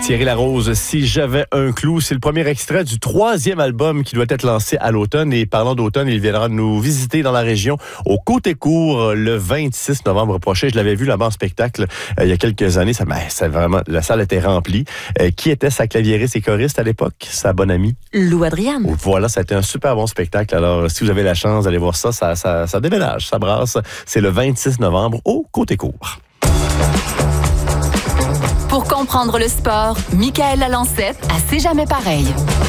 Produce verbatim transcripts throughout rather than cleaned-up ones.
Thierry Larose, Si j'avais un clou, c'est le premier extrait du troisième album qui doit être lancé à l'automne. Et parlant d'automne, il viendra nous visiter dans la région au Côté-Court le vingt-six novembre prochain. Je l'avais vu là-bas en spectacle euh, il y a quelques années. Ça, ben, ça vraiment, la salle était remplie. Euh, qui était sa claviériste et choriste à l'époque? Sa bonne amie? Lou Adriane. Voilà, ça a été un super bon spectacle. Alors, si vous avez la chance d'aller voir ça, ça, ça, ça déménage, ça brasse. C'est le vingt-six novembre au Côté-Court. Pour comprendre le sport, Michaël Lalancette à C'est jamais pareil.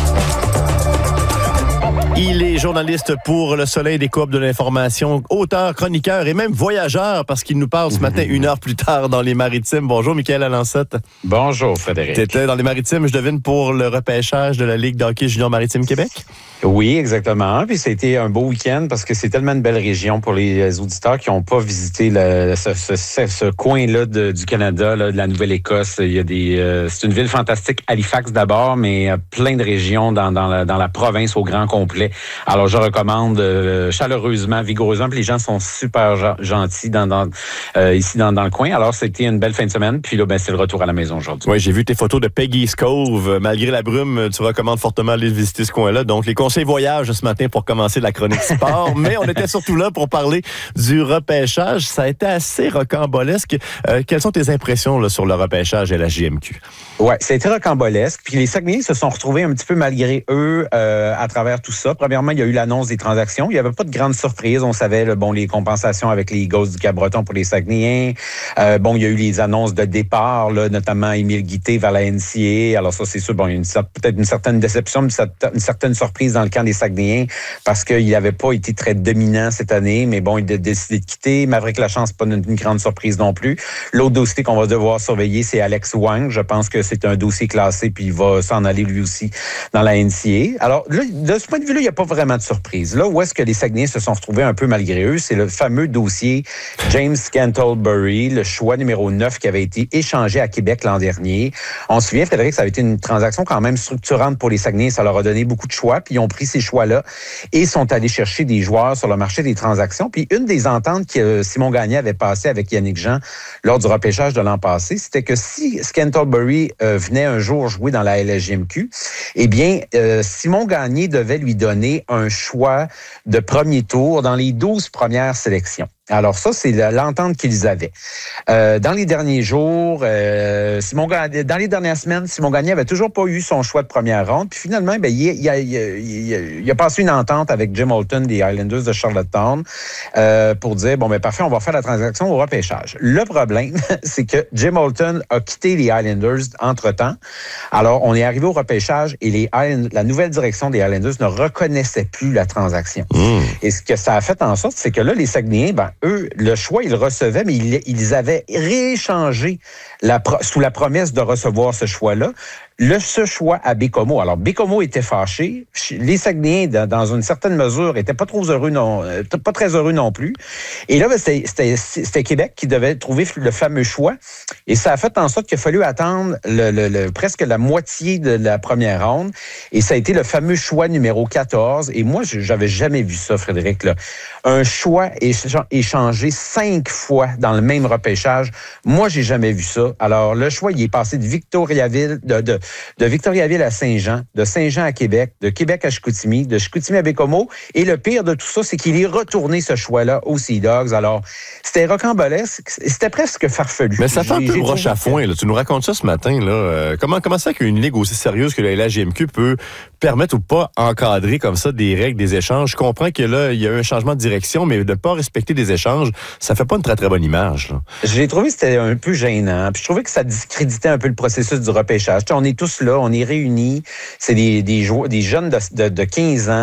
Il est journaliste pour Le Soleil des Coupes de l'information, auteur, chroniqueur et même voyageur parce qu'il nous parle ce matin une heure plus tard dans les Maritimes. Bonjour Michaël Lalancette. Bonjour Frédéric. Tu étais dans les Maritimes, je devine, pour le repêchage de la Ligue de hockey junior Maritime Québec? Oui, exactement. Puis ça a été un beau week-end parce que c'est tellement une belle région pour les auditeurs qui n'ont pas visité le, ce, ce, ce, ce coin-là de, du Canada, là, de la Nouvelle-Écosse. Il y a des, euh, c'est une ville fantastique, Halifax d'abord, mais euh, plein de régions dans, dans, la, dans la province au grand complet. Alors je recommande euh, chaleureusement, vigoureusement. Puis les gens sont super gentils dans, dans, euh, ici dans, dans le coin. Alors c'était une belle fin de semaine. Puis là, ben, c'est le retour à la maison aujourd'hui. Oui, j'ai vu tes photos de Peggy's Cove. Malgré la brume, tu recommandes fortement aller visiter ce coin-là. Donc les conseils voyage ce matin pour commencer la chronique sport, mais on était surtout là pour parler du repêchage. Ça a été assez rocambolesque. Euh, quelles sont tes impressions là, sur le repêchage et la J M Q? Oui, ça a été rocambolesque. Puis les Saguenayens se sont retrouvés un petit peu malgré eux euh, à travers tout ça. Premièrement, il y a eu l'annonce des transactions. Il n'y avait pas de grande surprise. On savait là, bon, les compensations avec les Eagles du Cap-Breton pour les Saguenayens. Euh, bon, il y a eu les annonces de départ, là, notamment Émile Guité vers la N C A A. Alors ça, c'est sûr, bon, il y a une, peut-être une certaine déception, une certaine surprise dans le camp des Saguenayens parce qu'il n'avait pas été très dominant cette année, mais bon, il a décidé de quitter. Maverick Lachance, pas une, une grande surprise non plus. L'autre dossier qu'on va devoir surveiller, c'est Alex Wang. Je pense que c'est un dossier classé, puis il va s'en aller lui aussi dans la N C A A. Alors, là, de ce point de vue-là, il n'y a pas vraiment de surprise. Là où est-ce que les Saguenayens se sont retrouvés un peu malgré eux, c'est le fameux dossier James Scantlebury, le choix numéro neuf qui avait été échangé à Québec l'an dernier. On se souvient, Frédéric, ça avait été une transaction quand même structurante pour les Saguenayens. Ça leur a donné beaucoup de choix, puis ils ont pris ces choix-là et sont allés chercher des joueurs sur le marché des transactions. Puis une des ententes que Simon Gagné avait passées avec Yannick Jean lors du repêchage de l'an passé, c'était que si Scantlebury euh, venait un jour jouer dans la L S J M Q, eh bien, euh, Simon Gagné devait lui donner un choix de premier tour dans les douze premières sélections. Alors ça, c'est l'entente qu'ils avaient. Euh, dans les derniers jours, euh, Simon Gagné, dans les dernières semaines, Simon Gagné avait toujours pas eu son choix de première ronde. Puis finalement, ben, il, il, a, il, a, il, a, il a passé une entente avec Jim Holton des Highlanders de Charlottetown euh, pour dire, bon, ben parfait, on va faire la transaction au repêchage. Le problème, c'est que Jim Holton a quitté les Highlanders entre-temps. Alors, on est arrivé au repêchage et les Highland, la nouvelle direction des Highlanders ne reconnaissait plus la transaction. Mmh. Et ce que ça a fait en sorte, c'est que là, les Saguenayens, ben, eux, le choix, ils le recevaient, mais ils, ils avaient rééchangé la, sous la promesse de recevoir ce choix-là. Le, ce choix à Bécomo. Alors, Bécomo était fâché. Les Saguenayens, dans, dans une certaine mesure, étaient pas trop heureux non, pas très heureux non plus. Et là, ben, c'était, c'était, c'était Québec qui devait trouver le fameux choix. Et ça a fait en sorte qu'il a fallu attendre le, le, le, presque la moitié de la première ronde. Et ça a été le fameux choix numéro quatorze. Et moi, j'avais jamais vu ça, Frédéric, là. Un choix échangé cinq fois dans le même repêchage. Moi, j'ai jamais vu ça. Alors, le choix, il est passé de Victoriaville, de, de de Victoriaville à Saint-Jean, de Saint-Jean à Québec, de Québec à Chicoutimi, de Chicoutimi à Bécomo. Et le pire de tout ça, c'est qu'il est retourné ce choix-là aux Sea Dogs. Alors, c'était rocambolesque, c'était presque farfelu. Mais ça fait un peu broche à foin, là. Tu nous racontes ça ce matin, là. Euh, comment, comment ça qu'une ligue aussi sérieuse que la L S J M Q peut permettre ou pas encadrer comme ça des règles, des échanges? Je comprends que là, il y a eu un changement de direction, mais de ne pas respecter des échanges, ça fait pas une très, très bonne image, là. J'ai trouvé que c'était un peu gênant. Puis je trouvais que ça discréditait un peu le processus du repêchage. On est tous là, on est réunis. C'est des, des, jou- des jeunes de, de, de quinze ans.